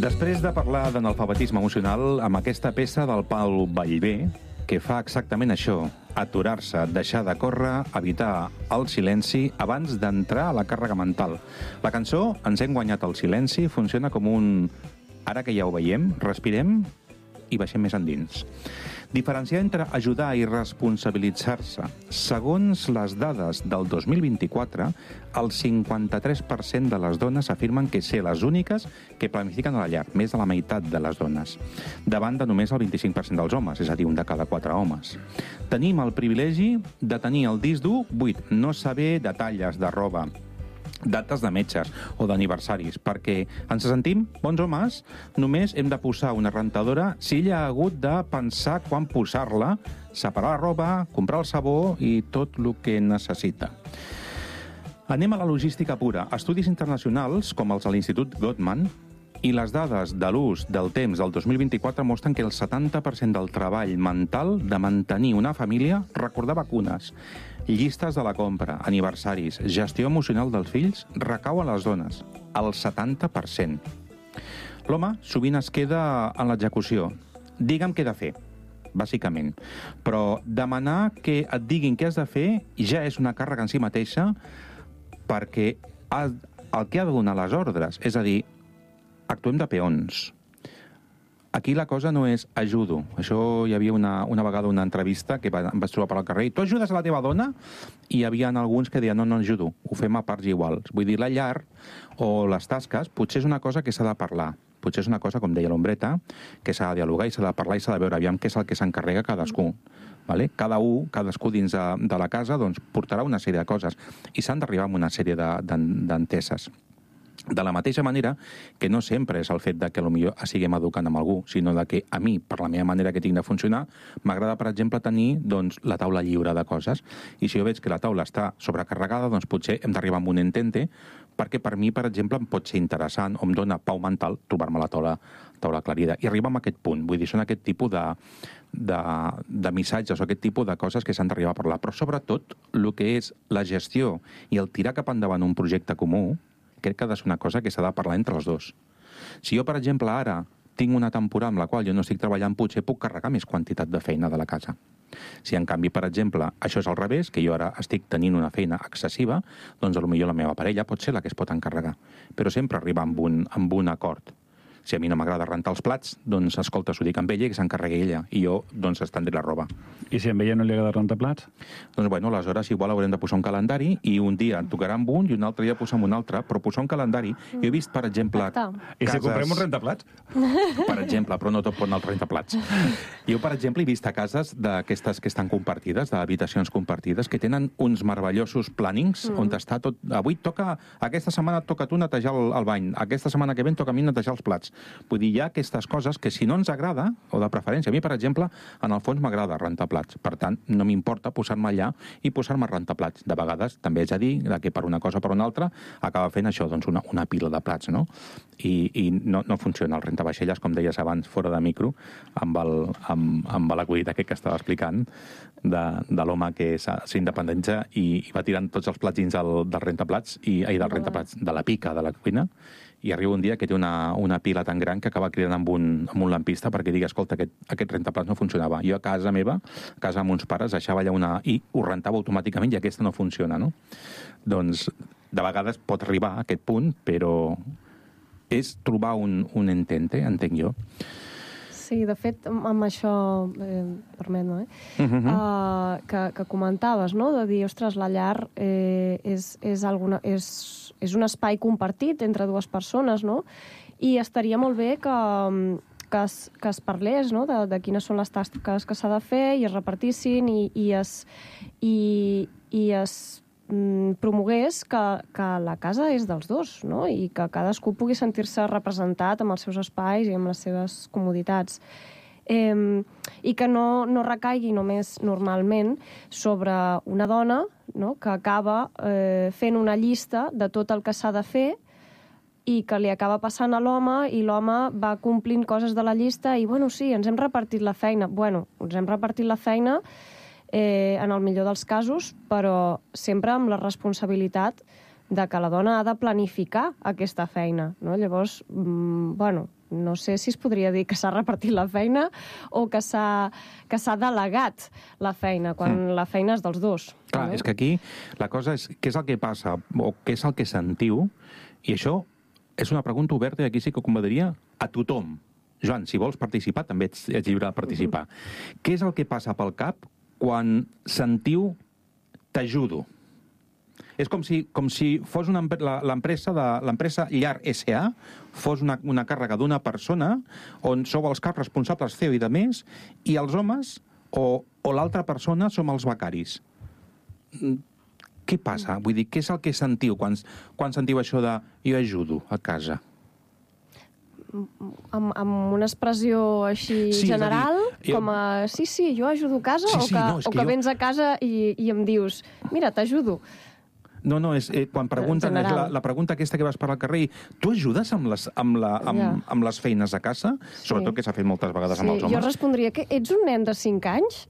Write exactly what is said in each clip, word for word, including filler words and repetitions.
Després de parlar d'analfabetisme emocional, amb aquesta peça del Pau Vallvé, que fa exactament això, aturar-se, deixar de córrer, evitar el silenci abans d'entrar a la càrrega mental. La cançó Ens hem guanyat el silenci funciona com un... Ara que ja ho veiem, respirem i baixem més endins. Diferenciar entre ajudar i responsabilitzar-se. Segons les dades del dos mil vint-i-quatre, el cinquanta-tres per cent de les dones afirmen que ser les úniques que planifiquen a la llar, més de la meitat de les dones, davant de només el vint-i-cinc per cent dels homes, és a dir, un de cada quatre homes. Tenim el privilegi de tenir el disc dur buit, no saber detalles de roba, dates de metges o d'aniversaris, perquè ens sentim bons homes, només hem de posar una rentadora si ella ha hagut de pensar quan posar-la, separar la roba, comprar el sabó i tot el que necessita. Anem a la logística pura. Estudis internacionals, com els de l'Institut Gottman, i les dades de l'ús del temps del dos mil vint-i-quatre mostren que el setanta per cent del treball mental de mantenir una família, recordar vacunes, llistes de la compra, aniversaris, gestió emocional dels fills, recau a les dones. El setanta per cent. L'home sovint es queda en l'execució. Digue'm què he de fer, bàsicament. Però demanar que et diguin què has de fer ja és una càrrega en si mateixa, perquè el que ha de donar les ordres, és a dir, actuem de peons. Aquí la cosa no és ajudo. Això hi havia una, una vegada una entrevista que va, em vaig trobar per al carrer i tu ajudes a la teva dona? I hi havia alguns que deien no, no ajudo, ho fem a parts iguals. Vull dir, la llar o les tasques potser és una cosa que s'ha de parlar. Potser és una cosa, com deia l'Ombreta, que s'ha de dialogar i s'ha de parlar i s'ha de veure aviam què és el que s'encarrega cadascú. Vale? Cada un, cadascú dins de, de la casa, doncs, portarà una sèrie de coses i s'han d'arribar a una sèrie d'enteses. De la mateixa manera que no sempre és el fet de que potser estiguem educant amb algú, sinó de que a mi, per la meva manera que tinc de funcionar, m'agrada, per exemple, tenir doncs, la taula lliure de coses. I si jo veig que la taula està sobrecarregada, doncs potser hem d'arribar a un entente, perquè per mi, per exemple, em pot ser interessant o em dona pau mental trobar-me la taula, taula aclarida. I arribar a aquest punt. Vull dir, són aquest tipus de, de, de missatges o aquest tipus de coses que s'han d'arribar a parlar. Però sobretot, el que és la gestió i el tirar cap endavant un projecte comú, crec que ha de ser una cosa que s'ha de parlar entre els dos. Si jo, per exemple, ara tinc una temporada amb la qual jo no estic treballant, potser puc carregar més quantitat de feina de la casa. Si, en canvi, per exemple, això és al revés, que jo ara estic tenint una feina excessiva, doncs potser la meva parella pot ser la que es pot encarregar. Però sempre arribar amb un, amb un acord. Si a mi no m'agrada rentar els plats, doncs, escolta, s'ho dic amb ella i que s'encarregui ella. I jo, doncs, estendré la roba. I si a ella no li agrada rentar plats? Doncs, bueno, aleshores igual haurem de posar un calendari i un dia en tocarà amb un i un altre dia posar amb un altre, però posar un calendari... Jo he vist, per exemple... Cases... I si comprem un rentaplats? Per exemple, però no tot pot anar al rentaplats. Jo, per exemple, he vist a cases d'aquestes que estan compartides, d'habitacions compartides, que tenen uns meravellosos plànings mm. on està tot... Avui toca... Aquesta setmana et toca a tu netejar el, el bany. Aquesta setmana que ve toca a mi netejar els plats. Vull dir, hi ha aquestes coses que si no ens agrada, o de preferència, a mi, per exemple, en el fons m'agrada rentar plats. Per tant, no m'importa posar-me allà i posar-me a rentar plats. De vegades, també és a dir, que per una cosa o per una altra, acaba fent això, doncs, una, una pila de plats, no? I, i no, no funciona el rentavaixelles, com deies abans, fora de micro, amb, el, amb, amb l'acudit aquest que estava explicant, de, de l'home que s'independentja i, i va tirant tots els plats dins del, del rentaplats, i, i del rentaplats, de la pica de la cuina, i arriba un dia que té una, una pila tan gran que acaba cridant amb un, amb un lampista perquè digui, escolta, aquest, aquest rentaplats no funcionava. Jo a casa meva, a casa amb uns pares, deixava allà una... i ho rentava automàticament i aquesta no funciona, no? Doncs, de vegades pot arribar a aquest punt, però és trobar un, un entente, entenc jo. Sí, de fet, amb això, eh, permet-me, eh? Uh-huh. uh, que, que comentaves, no?, de dir, ostres, la llar eh, és, és, alguna, és, és un espai compartit entre dues persones, no?, i estaria molt bé que, que, es, que es parlés, no?, de, de quines són les tasques que s'ha de fer i es repartissin i, i es, i, i es promogués que, que la casa és dels dos, no? I que cadascú pugui sentir-se representat amb els seus espais i amb les seves comoditats. Eh, I que no, no recaigui només normalment sobre una dona, no?, que acaba eh, fent una llista de tot el que s'ha de fer i que li acaba passant a l'home i l'home va complint coses de la llista i, bueno, sí, ens hem repartit la feina. Bueno, ens hem repartit la feina eh, en el millor dels casos, però sempre amb la responsabilitat de que la dona ha de planificar aquesta feina, no? Llavors, mm, bueno, no sé si es podria dir que s'ha repartit la feina o que s'ha que s'ha delegat la feina, quan mm. la feina és dels dos. Clar, no? és que aquí la cosa és què és el que passa o què és el que sentiu, i això és una pregunta oberta i aquí sí que convidaria a tothom. Joan, si vols participar, també ets, ets lliure de participar. Mm-hmm. Què és el que passa pel cap quan sentiu t'ajudo? És com si, com si fos una, l'empresa de l'empresa Llar S A fos una, una càrrega d'una persona on sou els caps responsables C E O i de més, i els homes o, o l'altra persona som els becaris. Què passa? Vull dir, què és el que sentiu quan, quan sentiu això de jo ajudo a casa? Amb, amb una expressió així sí, general, dir, jo... com a sí, sí, jo ajudo a casa, sí, o sí, que, no, o que jo... vens a casa i, i em dius, mira, t'ajudo. No, no, és, eh, quan pregunten, és la, la pregunta aquesta que vas per al carrer, tu ajudes amb les, amb la, amb, yeah. amb les feines a casa? Sí. Sobretot que s'ha fet moltes vegades sí, amb els homes. Jo respondria que ets un nen de cinc anys?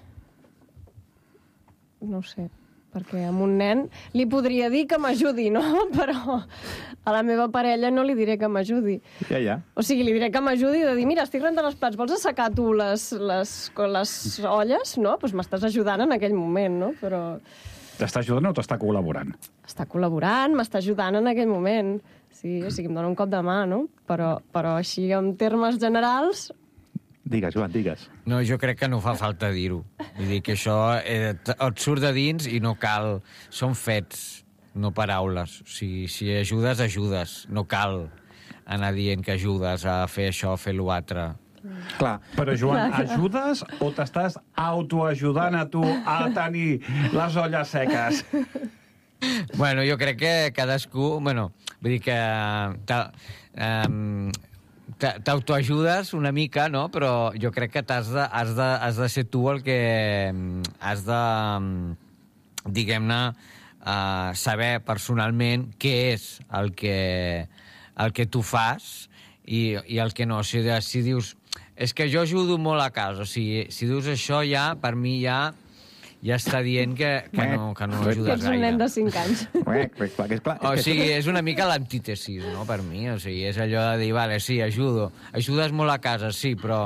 No ho sé, perquè amb un nen li podria dir que m'ajudi, no? Però a la meva parella no li diré que m'ajudi. Ja, ja. O sigui, li diré que m'ajudi de dir, mira, estic rentant els plats, vols assecar tu les, les, les olles? No? Doncs m'estàs ajudant en aquell moment, no? Però... T'està ajudant o t'està col·laborant? Està col·laborant, m'està ajudant en aquell moment. Sí, o sigui, em dona un cop de mà, no? Però, però així, en termes generals... Digues, Joan, digues. No, jo crec que no fa falta dir-ho. Vull dir que això eh, et surt de dins i no cal... Són fets, no paraules. O sigui, si ajudes, ajudes. No cal anar dient que ajudes a fer això, a fer l'altre. Clar. Però, Joan, ajudes o t'estàs autoajudant a tu a tenir les olles seques? Bueno, jo crec que cadascú... Bueno, vull dir que... Um, t'autoajudes una mica, no? Però jo crec que t'has de, has de, has de ser tu el que... Has de, diguem-ne, uh, saber personalment què és el que, el que tu fas i, i el que no. Si, si dius... És que jo ajudo molt a casa. O sigui, si dius això ja, per mi ja... ja està dient que, que, no, que no ajudes gaire. Que ets un nen de cinc anys. O sigui, és una mica l'antítesis, no?, per mi. O sigui, és allò de dir, vale, sí, ajudo. Ajudes molt a casa, sí, però...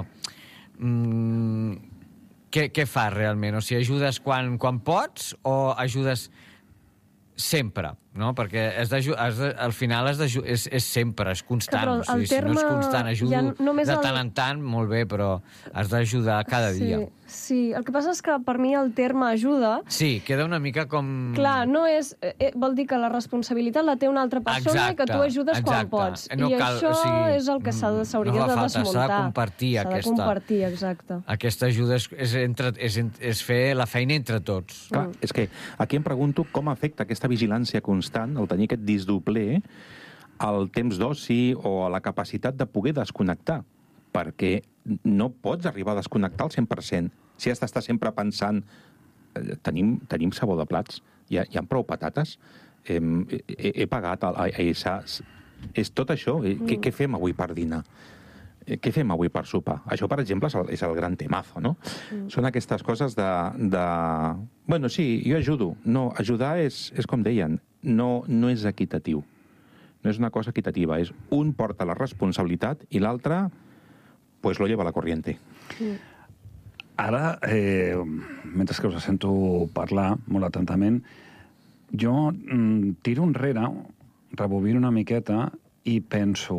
Mm, què, què fas realment? O sigui, ajudes quan, quan pots o ajudes sempre, no? Perquè has de, has de, al final has de, és, és sempre, és constant. O sigui, si no és constant, ajudo de tant en tant, molt bé, però has d'ajudar cada sí, dia. Sí, el que passa és que per mi el terme ajuda... Sí, queda una mica com... Clar, no és... Eh, vol dir que la responsabilitat la té una altra persona exacte, i que tu ajudes exacte. quan pots. No I cal, això o sigui, és el que s'hauria no de desmuntar. S'ha de compartir S'ha aquesta... de compartir, exacte. Aquesta ajuda és, és, entre, és, és fer la feina entre tots. Clar, mm. és que aquí em pregunto com afecta aquesta vigilància constant, el tenir aquest disdobler, al temps d'oci o a la capacitat de poder desconnectar, perquè no pots arribar a desconnectar al cent per cent. Si has d'estar sempre pensant, eh, tenim, tenim sabó de plats, hi ha, hi ha prou patates, eh, he, he pagat, a, a, a, és tot això, eh, mm. què, què fem avui per dinar? Eh, què fem avui per sopar? Això, per exemple, és el, és el gran temazo, no? Mm. Són aquestes coses de, de... Bueno, sí, jo ajudo. No, ajudar és, és com deien, no, no és equitatiu. No és una cosa equitativa, és un porta la responsabilitat i l'altre, pues lo lleva la corriente. Mm. Ara, eh, mentre que us sento parlar molt atentament, jo mm, tiro enrere, rebobino una miqueta i penso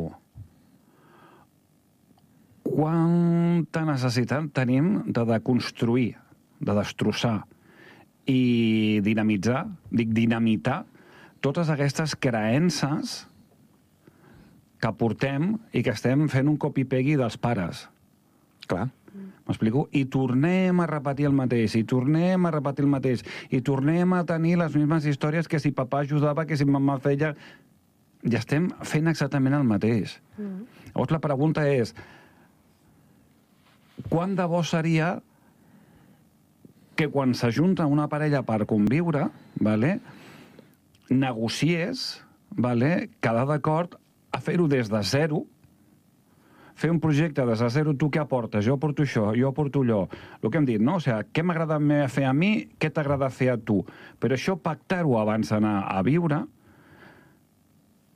quanta necessitat tenim de deconstruir, de destrossar i dinamitzar, dic dinamitar, totes aquestes creences que portem i que estem fent un copy-pegui dels pares. Clar. M'explico? I tornem a repetir el mateix, i tornem a repetir el mateix, i tornem a tenir les mismes històries que si papà ajudava, que si mamà feia... Ja estem fent exactament el mateix. Mm. Llavors la pregunta és, quant de bo seria que quan s'ajunta una parella per conviure, vale, negociés, vale, quedar d'acord a fer-ho des de zero, fer un projecte des de zero, tu què aportes? Jo aporto això, jo aporto allò. El que hem dit, no? O sigui, què m'agrada fer a mi, què t'agrada fer a tu? Però això pactar-ho abans d'anar a viure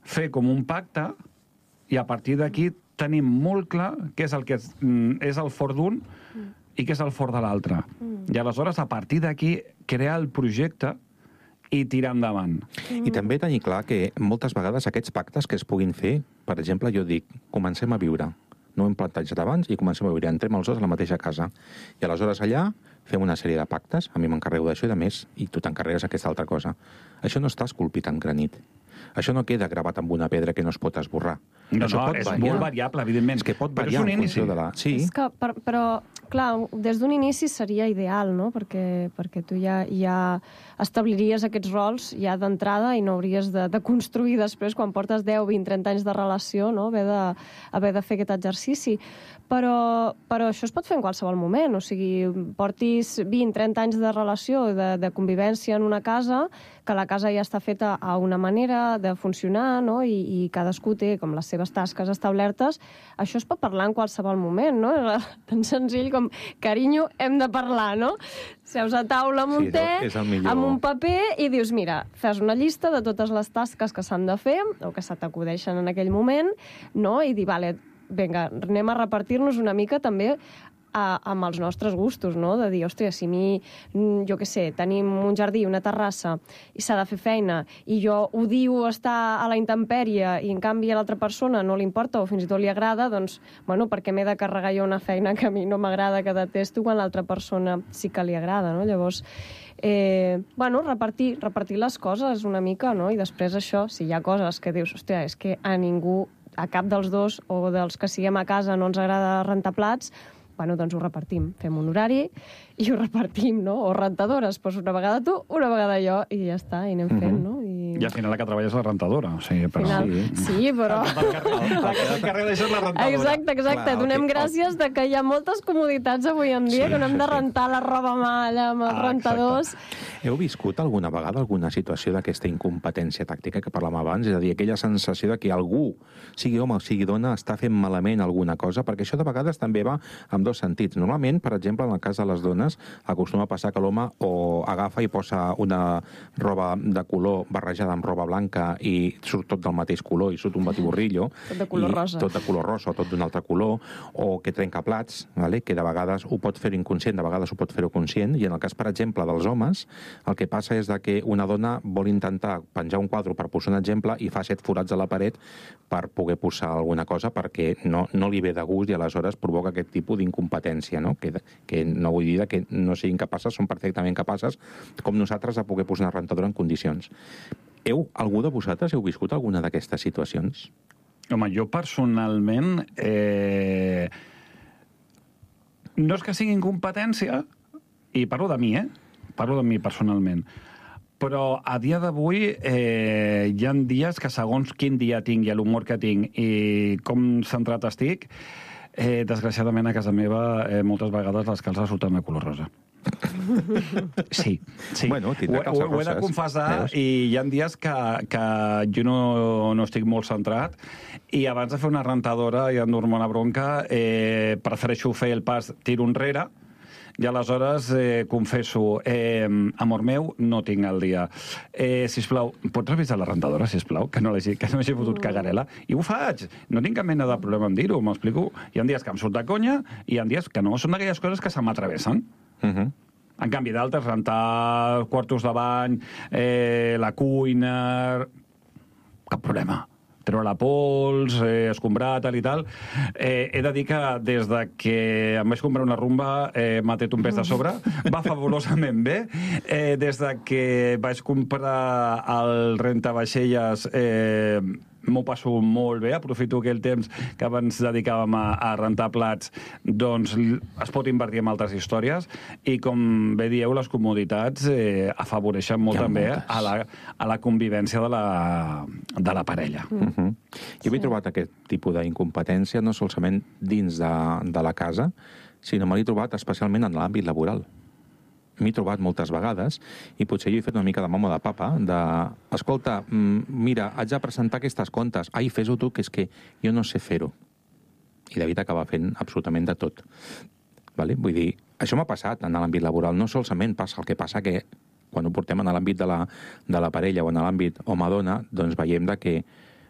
fer com un pacte i a partir d'aquí tenim molt clar què és el que és, és el fort d'un i què és el fort de l'altre. Mm. I aleshores, a partir d'aquí, crear el projecte i tirar endavant. I també tenir clar que moltes vegades aquests pactes que es puguin fer, per exemple, jo dic, comencem a viure. No ho hem plantejat abans i comencem a viure. Entrem els dos a la mateixa casa. I aleshores allà fem una sèrie de pactes, a mi m'encarrego d'això i de més, i tu t'encarregues aquesta altra cosa. Això no està esculpit en granit. Això no queda gravat amb una pedra que no es pot esborrar. No, Això no, pot és variar. molt variable, evidentment. És que pot Però variar és un en funció inici. de la... Sí. És que, per, però, clar, des d'un inici seria ideal, no? Perquè, perquè tu ja, ja establiries aquests rols ja d'entrada i no hauries de, de construir després, quan portes deu, vint, trenta anys de relació, no? haver, de, haver de fer aquest exercici. Però, però això es pot fer en qualsevol moment. O sigui, portis vint, trenta anys de relació, de, de convivència en una casa, que la casa ja està feta a una manera de funcionar, no? I, i cadascú té com les seves tasques establertes. Això es pot parlar en qualsevol moment, no? Tan senzill com, carinyo, hem de parlar, no? Seus a taula amb un Sí, té, és el millor. amb un paper, i dius, mira, fes una llista de totes les tasques que s'han de fer, o que se t'acudeixen en aquell moment, no? I dir, vale, vinga, anem a repartir-nos una mica també a, amb els nostres gustos, no? De dir, hòstia, si mi, jo què sé, tenim un jardí, una terrassa, i s'ha de fer feina, i jo odio estar a la intempèrie, i en canvi a l'altra persona no li importa, o fins i tot li agrada, doncs, bueno, perquè m'he de carregar jo una feina que a mi no m'agrada, que detesto, quan l'altra persona sí que li agrada, no? Llavors, eh, bueno, repartir, repartir les coses una mica, no? I després això, si hi ha coses que dius, hòstia, és que a ningú, a cap dels dos o dels que siguem a casa no ens agrada rentar plats, bueno, doncs ho repartim. Fem un horari i ho repartim, no? O rentadores, doncs una vegada tu, una vegada jo, i ja està, i anem fent, no? I... I al final la que treballa és la rentadora. O sigui, però... Final, sí. sí, però... La que s'encarrega d'això és la rentadora. Exacte, exacte. Clar, Donem el que- gràcies de que hi ha moltes comoditats avui en dia, Sí, que no hem sí, de sí. rentar la roba a mà allà amb els Ah, rentadors. Heu viscut alguna vegada alguna situació d'aquesta incompetència tàctica que parlàvem abans? És a dir, aquella sensació de que algú, sigui home o sigui dona, està fent malament alguna cosa, perquè això de vegades també va amb dos sentits. Normalment, per exemple, en el cas de les dones, acostuma a passar que l'home o agafa i posa una roba de color barrejada amb roba blanca i surt tot del mateix color i surt un batiborrillo. Tot de color i rosa. Tot de color rosa o tot d'un altre color, o que trenca plats, vale? Que de vegades ho pot fer inconscient, de vegades ho pot fer-ho conscient, i en el cas, per exemple, dels homes, el que passa és de que una dona vol intentar penjar un quadre, per posar un exemple, i fa set forats a la paret per poder posar alguna cosa perquè no, no li ve de gust i aleshores provoca aquest tipus d'incompetència, no? Que, que no vull dir que no siguin capaces, són perfectament capaces, com nosaltres, de poder posar una rentadora en condicions. Heu, algú de vosaltres heu viscut alguna d'aquestes situacions? Home, jo personalment... Eh... No és que sigui incompetència, i parlo de mi, eh? Parlo de mi personalment. Però a dia d'avui eh, hi ha dies que segons quin dia tinc i l'humor que tinc i com centrat estic, eh, desgraciadament a casa meva eh, moltes vegades les calces surten de color rosa. Sí, sí. Bueno, tindrà ho, calces ho, ho he de roses, confessar, veus? i hi ha dies que, que jo no, no estic molt centrat i abans de fer una rentadora i endur-me una bronca eh, prefereixo fer el pas tiro enrere i aleshores eh, confesso, eh, amor meu, no tinc el dia. Eh, sisplau, pots revisar la rentadora, sisplau, que no l'hagi que no hagi fotut cagarela? I ho faig. No tinc cap mena de problema en dir-ho, m'explico? Hi ha dies que em surt de conya i hi ha dies que no. Són d'aquelles coses que se m'atravessen. Uh -huh. En canvi d'altres, rentar quartos de bany, eh, la cuina... Cap problema. Treure la pols, eh, escombrar, tal i tal. Eh, he de dir que des de que em vaig comprar una rumba eh, m'ha tret un pes de sobre. Va fabulosament bé. Eh, des de que vaig comprar el rentavaixelles eh, m'ho passo molt bé, aprofito aquell temps que abans dedicàvem a, a rentar plats, doncs es pot invertir en altres històries i, com bé dieu, les comoditats eh, afavoreixen molt també a la, a la convivència de la, de la parella. Uh -huh. Jo m'he trobat aquest tipus d'incompetència no solament dins de, de la casa, sinó me l'he trobat especialment en l'àmbit laboral. M'he trobat moltes vegades i potser jo he fet una mica de mama de papa, de, escolta, mira, haig de presentar aquestes comptes, ai, fes-ho tu, que és que jo no sé fer-ho. I David acaba fent absolutament de tot. Vale? Vull dir, això m'ha passat en l'àmbit laboral, no solament passa, el que passa que quan ho portem en l'àmbit de la, de la parella o en l'àmbit home-dona, doncs veiem de que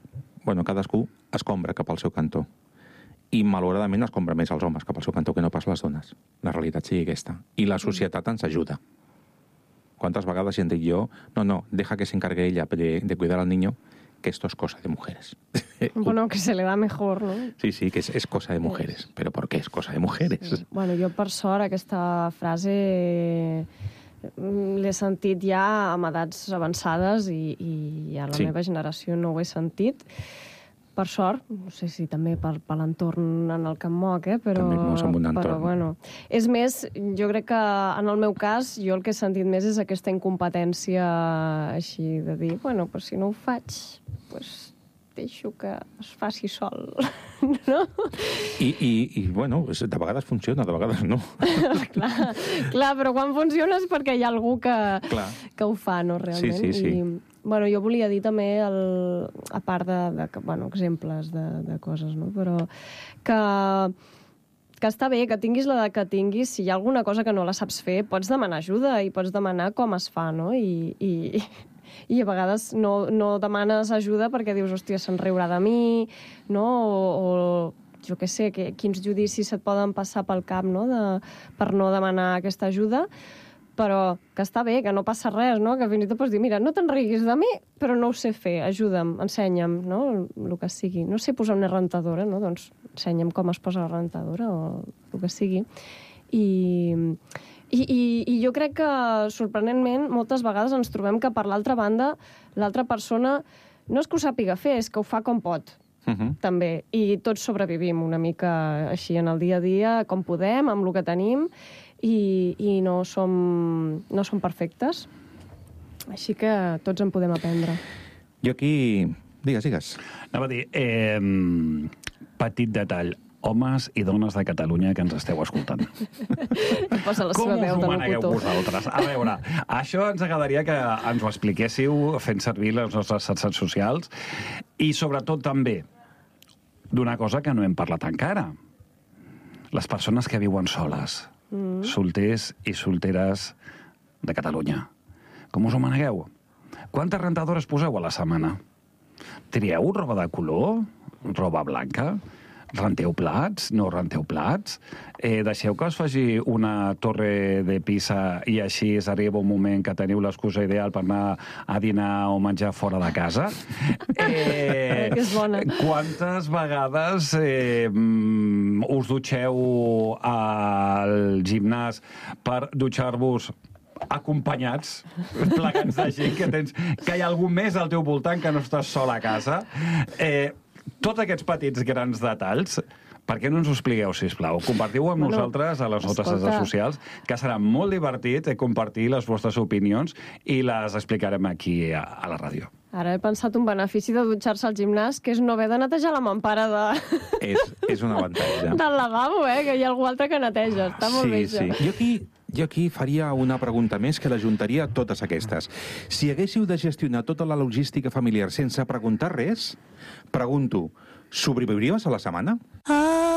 bueno, cadascú escombra cap al seu cantó. I, malauradament, escombra més els homes cap al seu cantó que no pas les dones. La realitat sigui aquesta. I la societat ens ajuda. ¿Cuántas vagadas he dit jo? No, no, deja que se encargue ella de, de cuidar al niño, que esto es cosa de mujeres. Bueno, que se le da mejor, ¿no? Sí, sí, que es, es cosa de mujeres. ¿Pero por qué es cosa de mujeres? Sí. Bueno, jo, per sort, aquesta frase l'he sentit ja amb edats avançades i, i a la Sí. meva generació no ho he sentit. Per sort, no sé si també per, per l'entorn en el que em moc, eh? però, També et mous en un entorn. però bueno. És més, jo crec que en el meu cas, jo el que he sentit més és aquesta incompetència així de dir, bueno, pues si no ho faig, pues deixo que es faci sol, no? I, i, i bueno, de vegades funciona, de vegades no. clar, clar, però quan funciona és perquè hi ha algú que, Clar. que ho fa, no, realment? Sí, sí, sí. I, bueno, jo volia dir també, el, a part de, de bueno, exemples de, de coses, no? Però que, que està bé, que tinguis l'edat que tinguis, si hi ha alguna cosa que no la saps fer, pots demanar ajuda i pots demanar com es fa, no? I, i, i a vegades no, no demanes ajuda perquè dius, hòstia, se'n riurà de mi, no? O, o jo què sé, que, quins judicis se't poden passar pel cap, no? De, per no demanar aquesta ajuda, però que està bé, que no passa res, no? Que fins i tot pots dir, mira, no te'n riguis de mi, però no ho sé fer, ajuda'm, ensenya'm, no? El que sigui. No sé posar una rentadora, no? Doncs ensenya'm com es posa la rentadora o el que sigui. I, i, i, i jo crec que, sorprenentment, moltes vegades ens trobem que per l'altra banda, l'altra persona no és que ho sàpiga fer, és que ho fa com pot. Uh-huh. També. I tots sobrevivim una mica així en el dia a dia, com podem, amb el que tenim, i, i no, som, no som perfectes. Així que tots en podem aprendre. Jo aquí... Digues, digues. Anava a dir, eh, petit detall, homes i dones de Catalunya que ens esteu escoltant. Que posa la Com seva us veu ho de manegueu locutor. vosaltres? A veure, això ens agradaria que ens ho expliquéssiu fent servir les nostres xarxes socials i sobretot també d'una cosa que no hem parlat encara. Les persones que viuen soles, mm. solters i solteres de Catalunya. Com us ho manegueu? Quantes rentadores poseu a la setmana? Trieu roba de color? Roba blanca? Renteu plats? No renteu plats? Eh, deixeu que us faci una torre de Pisa i així arriba un moment que teniu l'excusa ideal per anar a dinar o menjar fora de casa? Eh, que és bona. Quantes vegades eh, mm, us dutxeu al gimnàs per dutxar-vos acompanyats, plegats de gent que tens, que hi ha algú més al teu voltant que no estàs sol a casa? Eh, tots aquests petits grans detalls, per què no ens ho expliqueu, sisplau? Compartiu-ho amb Bueno, nosaltres a les nostres escolta. xarxes socials, que serà molt divertit eh, compartir les vostres opinions i les explicarem aquí a, a la ràdio. Ara he pensat un benefici de dutxar-se al gimnàs, que és no haver de netejar la mampara de... És, és un avantatge. del lavabo, eh? Que hi ha algú altre que neteja. Està molt sí, bé, sí. això. Jo aquí, jo aquí faria una pregunta més que l'ajuntaria a totes aquestes. Si haguéssiu de gestionar tota la logística familiar sense preguntar res, pregunto, sobreviuries a la setmana? Ah!